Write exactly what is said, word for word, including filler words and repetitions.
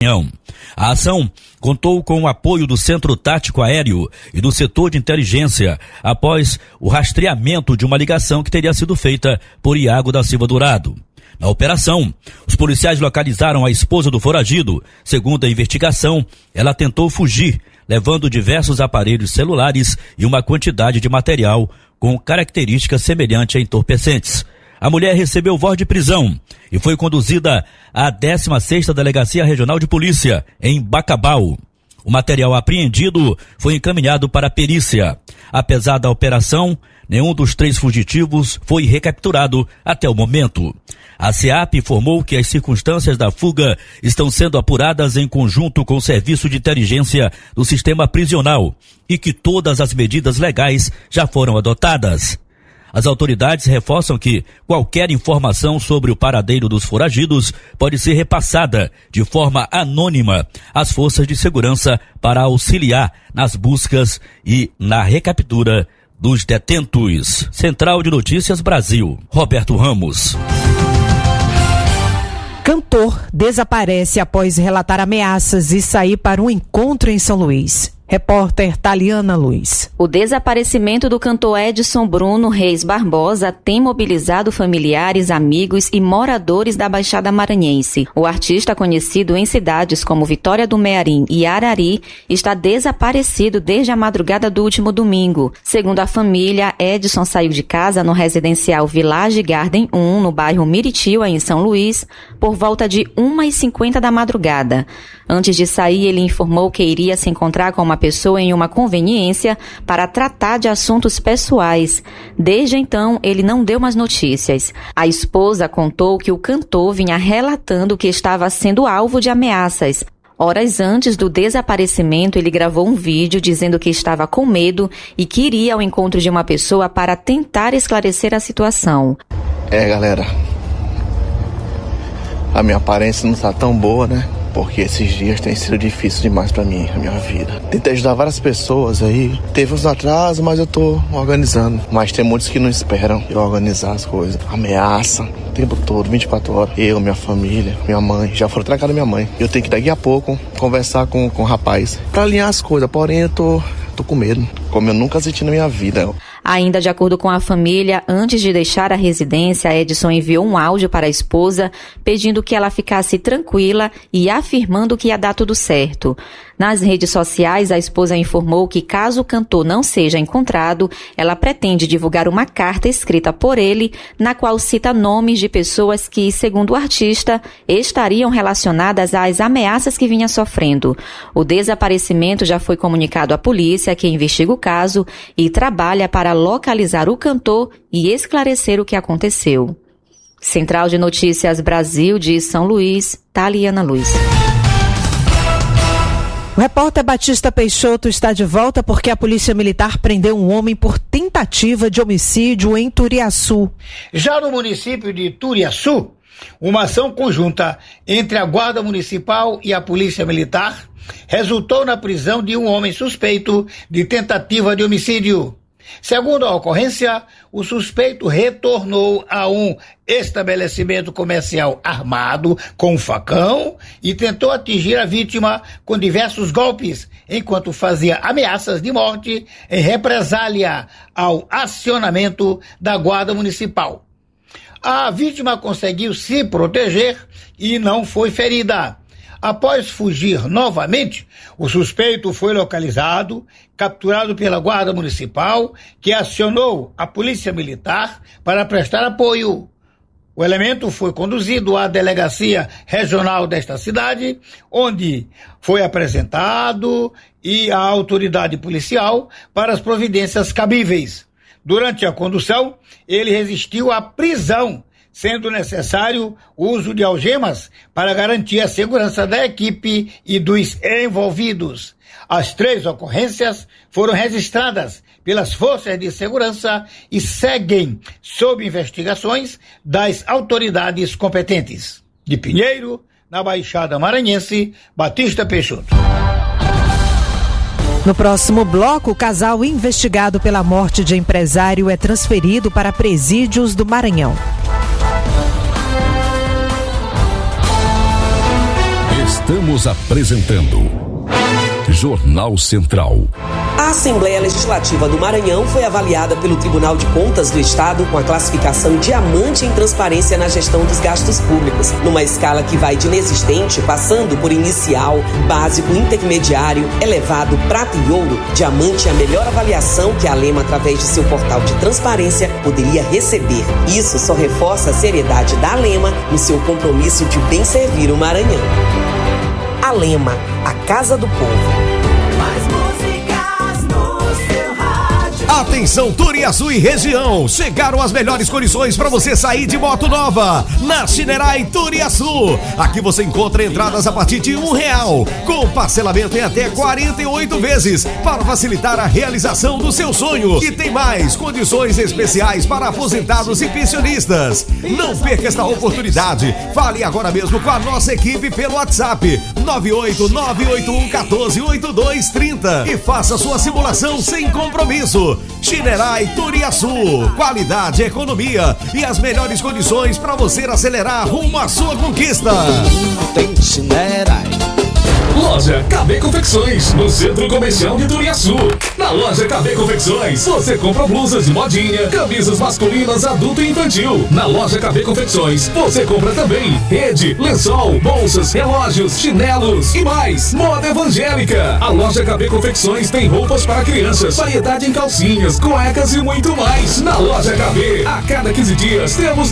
A ação contou com o apoio do Centro Tático Aéreo e do setor de inteligência após o rastreamento de uma ligação que teria sido feita por Iago da Silva Dourado. Na operação, os policiais localizaram a esposa do foragido. Segundo a investigação, ela tentou fugir, levando diversos aparelhos celulares e uma quantidade de material com características semelhantes a entorpecentes. A mulher recebeu voz de prisão e foi conduzida à décima sexta Delegacia Regional de Polícia, em Bacabal. O material apreendido foi encaminhado para a perícia. Apesar da operação, nenhum dos três fugitivos foi recapturado até o momento. A SEAP informou que as circunstâncias da fuga estão sendo apuradas em conjunto com o Serviço de Inteligência do Sistema Prisional e que todas as medidas legais já foram adotadas. As autoridades reforçam que qualquer informação sobre o paradeiro dos foragidos pode ser repassada de forma anônima às forças de segurança para auxiliar nas buscas e na recaptura dos detentos. Central de Notícias Brasil, Roberto Ramos. Cantor desaparece após relatar ameaças e sair para um encontro em São Luís. Repórter Taliana Luiz. O desaparecimento do cantor Edson Bruno Reis Barbosa tem mobilizado familiares, amigos e moradores da Baixada Maranhense. O artista, conhecido em cidades como Vitória do Mearim e Arari, está desaparecido desde a madrugada do último domingo. Segundo a família, Edson saiu de casa no residencial Village Garden um, no bairro Miritiva, em São Luís, por volta de uma e cinquenta da madrugada. Antes de sair, ele informou que iria se encontrar com uma pessoa em uma conveniência para tratar de assuntos pessoais. Desde então, ele não deu mais notícias. A esposa contou que o cantor vinha relatando que estava sendo alvo de ameaças. Horas antes do desaparecimento, ele gravou um vídeo dizendo que estava com medo e que iria ao encontro de uma pessoa para tentar esclarecer a situação. É, galera, a minha aparência não está tão boa, né? Porque esses dias tem sido difícil demais pra mim, a minha vida. Tentei ajudar várias pessoas aí. Teve uns atrasos, mas eu tô organizando. Mas tem muitos que não esperam eu organizar as coisas. Ameaça, o tempo todo, vinte e quatro horas. Eu, minha família, minha mãe. Já foram até na casa da minha mãe. Eu tenho que daqui a pouco conversar com, com o rapaz pra alinhar as coisas. Porém, eu tô, tô com medo. Como eu nunca senti na minha vida. Ainda de acordo com a família, antes de deixar a residência, Edson enviou um áudio para a esposa pedindo que ela ficasse tranquila e afirmando que ia dar tudo certo. Nas redes sociais, a esposa informou que caso o cantor não seja encontrado, ela pretende divulgar uma carta escrita por ele, na qual cita nomes de pessoas que, segundo o artista, estariam relacionadas às ameaças que vinha sofrendo. O desaparecimento já foi comunicado à polícia, que investiga o caso e trabalha para localizar o cantor e esclarecer o que aconteceu. Central de Notícias Brasil de São Luís, Taliana Luiz. O repórter Batista Peixoto está de volta porque a Polícia Militar prendeu um homem por tentativa de homicídio em Turiaçu. Já no município de Turiaçu, uma ação conjunta entre a Guarda Municipal e a Polícia Militar resultou na prisão de um homem suspeito de tentativa de homicídio. Segundo a ocorrência, o suspeito retornou a um estabelecimento comercial armado com um facão e tentou atingir a vítima com diversos golpes, enquanto fazia ameaças de morte em represália ao acionamento da Guarda Municipal. A vítima conseguiu se proteger e não foi ferida. Após fugir novamente, o suspeito foi localizado, capturado pela Guarda Municipal, que acionou a Polícia Militar para prestar apoio. O elemento foi conduzido à Delegacia Regional desta cidade, onde foi apresentado e à autoridade policial para as providências cabíveis. Durante a condução, ele resistiu à prisão, sendo necessário o uso de algemas para garantir a segurança da equipe e dos envolvidos. As três ocorrências foram registradas pelas forças de segurança e seguem sob investigações das autoridades competentes. De Pinheiro, na Baixada Maranhense, Batista Peixoto. No próximo bloco, o casal investigado pela morte de empresário é transferido para presídios do Maranhão. Estamos apresentando Jornal Central. A Assembleia Legislativa do Maranhão foi avaliada pelo Tribunal de Contas do Estado com a classificação diamante em transparência na gestão dos gastos públicos, numa escala que vai de inexistente, passando por inicial, básico, intermediário, elevado, prata e ouro. Diamante é a melhor avaliação que a Lema, através de seu portal de transparência, poderia receber. Isso só reforça a seriedade da Lema no seu compromisso de bem servir o Maranhão. A Lema, a Casa do Povo. Mais músicas no seu rádio. Atenção, Turiaçu e região, chegaram as melhores condições para você sair de moto nova na Shinerai Turiaçu. Aqui você encontra entradas a partir de um real, com parcelamento em até quarenta e oito vezes, para facilitar a realização do seu sonho. E tem mais condições especiais para aposentados e pensionistas. Não perca esta oportunidade. Fale agora mesmo com a nossa equipe pelo WhatsApp nove oito nove oito um um quatro oito dois três zero e faça sua simulação sem compromisso. Shinerai Turiaçu, qualidade, economia e as melhores condições para você acelerar rumo à sua conquista. Tem Shinerai. Loja K B Confecções, no Centro Comercial de Turiaçu. Na loja K B Confecções, você compra blusas de modinha, camisas masculinas, adulto e infantil. Na loja K B Confecções, você compra também rede, lençol, bolsas, relógios, chinelos e mais. Moda evangélica. A loja K B Confecções tem roupas para crianças, variedade em calcinhas, cuecas e muito mais. Na loja K B, a cada quinze dias temos